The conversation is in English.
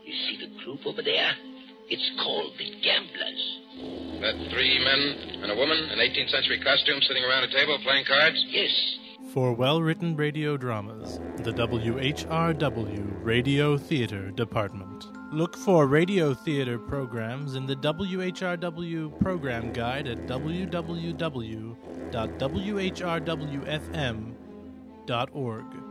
You see the group over there? It's called the Gamblers. That 3 men and a woman in 18th century costume sitting around a table playing cards? Yes. For well-written radio dramas, the WHRW Radio Theater Department. Look for radio theater programs in the WHRW program guide at www.whrwfm.org.